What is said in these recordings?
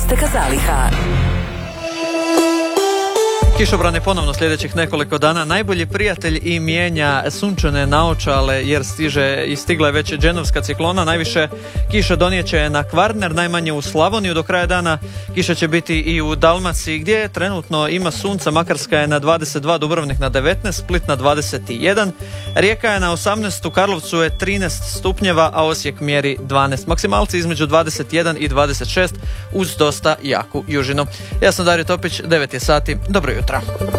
isteka zaliha. Kišobran je ponovno sljedećih nekoliko dana najbolji prijatelj i mijenja sunčane naočale jer stigla je već dženovska ciklona. Najviše kiše donijeće na Kvarner, najmanje u Slavoniju. Do kraja dana kiša će biti i u Dalmaciji gdje trenutno ima sunca. Makarska je na 22, Dubrovnik na 19, Split na 21, Rijeka je na 18, u Karlovcu je 13 stupnjeva, a Osijek mjeri 12. Maksimalci između 21 i 26 uz dosta jaku južinu. Ja sam Dario Topić, 9 je sati, dobro jutro.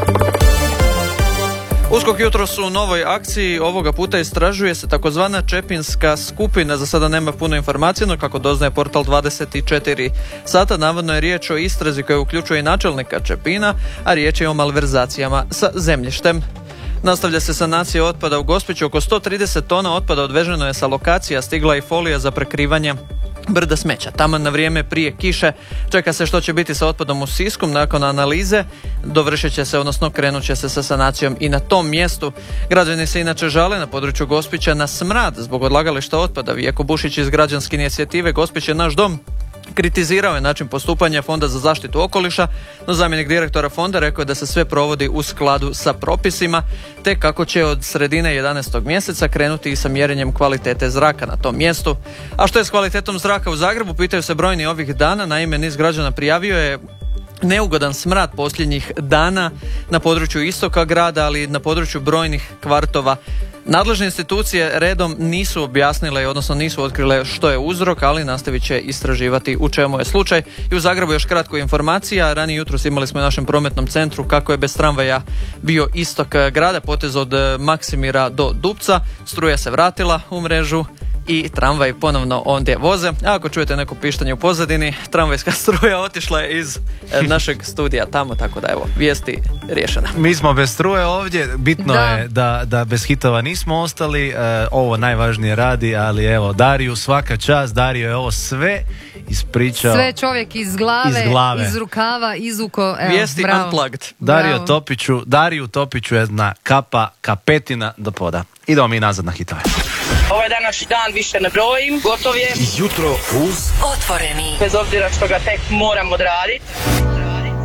USKOK jutros u novoj akciji ovoga puta istražuje se takozvana Čepinska skupina. Za sada nema puno informacija, no kako doznaje portal 24 sata, navodno je riječ o istrazi koja uključuje i načelnika Čepina, a riječ je o malverzacijama sa zemljištem. Nastavlja se sanacija otpada u Gospiću. Oko 130 tona otpada odveženo je sa lokacija, stigla i folija za prekrivanje brda smeća. Taman na vrijeme prije kiše. Čeka se što će biti sa otpadom u Sisku. Nakon analize dovršit će se, odnosno krenut će se sa sanacijom i na tom mjestu. Građani se inače žale na području Gospića na smrad zbog odlagališta otpada. Vijeko Bušić iz građanske inicijative Gospić je naš dom kritizirao je način postupanja Fonda za zaštitu okoliša, no zamjenik direktora fonda rekao je da se sve provodi u skladu sa propisima, te kako će od sredine 11. mjeseca krenuti i sa mjerenjem kvalitete zraka na tom mjestu. A što je s kvalitetom zraka u Zagrebu, pitaju se brojni ovih dana. Naime, niz građana prijavio je neugodan smrad posljednjih dana na području istoka grada, ali i na području brojnih kvartova. Nadležne institucije redom nisu objasnile, odnosno nisu otkrile što je uzrok, ali nastavit će istraživati u čemu je slučaj. I u Zagrebu još kratko informacija. Ranije jutros imali smo u našem prometnom centru kako je bez tramvaja bio istok grada, potez od Maksimira do Dupca. Struja se vratila u mrežu i tramvaj ponovno ondje voze. A ako čujete neko pištanje u pozadini, tramvajska struja otišla je iz našeg studija tamo, tako da evo, vijesti riješena. Mi smo bez struje ovdje, bitno je da bez hitova nismo ostali, ovo najvažnije radi, ali evo, Dariju svaka čast, Dario je ovo sve ispričao. Sve čovjek iz glave. Iz rukava, izuko. Vijesti bravo. Unplugged. Dariju Topiću jedna kapetina do poda. Idemo mi nazad na hitove. Ovaj današnji dan više ne brojim, gotov je. Jutro uz Otvoreni. Bez obzira što ga tek moram odraditi.